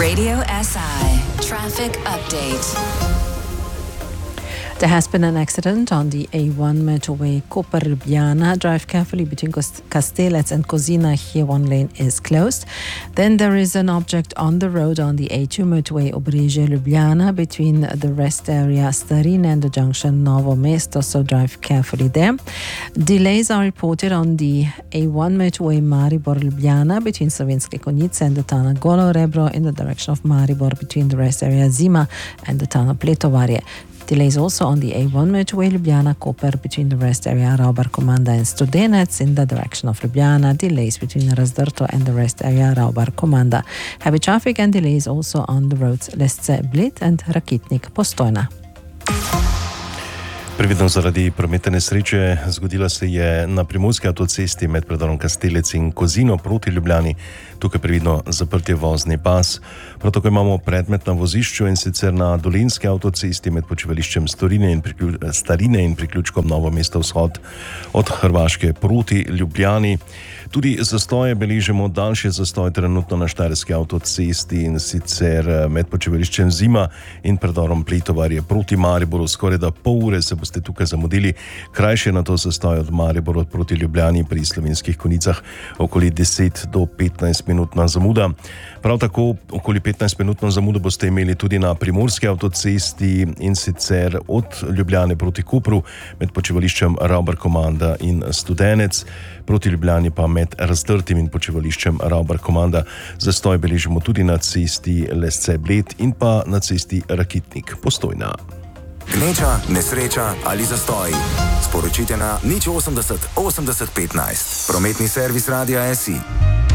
Radio SI Traffic Update. There has been an accident on the A1 motorway Koper-Ljubljana. Drive carefully between Kastelec and Kozina. Here one lane is closed. Then there is an object on the road on the A2 motorway Obrežje-Ljubljana between the rest area Starine and the junction Novo Mesto, so drive carefully there. Delays are reported on the A1 motorway Maribor-Ljubljana between Slovenske Konjice and the tunnel Golo Rebro in the direction of Maribor between the rest area Zima and the tunnel Pletovarje. Delays also on the A1 motorway Ljubljana-Koper between the rest area Raubar-Komanda and Studenec in the direction of Ljubljana. Delays between Razdrto and the rest area Raubar-Komanda. Heavy traffic and delays also on the roads Lesce-Bled and Rakitnik-Postojna. Previdno zaradi prometne nesreče zgodila se je na primorski avtocesti med predorom Kastelec in Kozino proti Ljubljani. Tukaj previdno zaprtje vozni pas. Prav tako imamo predmet na vozišču in sicer na dolenjski avtocesti med počivališčem Starine in priključkom Novo Mesto Vzhod od Hrvaške proti Ljubljani. Tudi zastoje beležimo, daljši zastoj trenutno na Štajerski avtocesti in sicer med počivališčem Zima in predorom Pletovarje proti Mariboru. Skoraj da pol ure se boste tukaj zamudili. Krajše na to zastoj od Mariboru proti Ljubljani pri Slovenskih Konjicah okoli 10 do 15 minutna zamuda. Prav tako okoli 15 minutno zamudo boste imeli tudi na primorski avtocesti in sicer od Ljubljane proti Kopru med počivališčem Raubar-Komanda in Studenec, proti Ljubljani pa med Razdrtim in počivališčem Raubar-Komanda. Zastoj beležimo tudi na cesti Lesce-Bled in pa na cesti Rakitnik-Postojna. Gneča, nesreča ali zastoj. Sporočite na 080 80 15. Prometni servis Radia SI.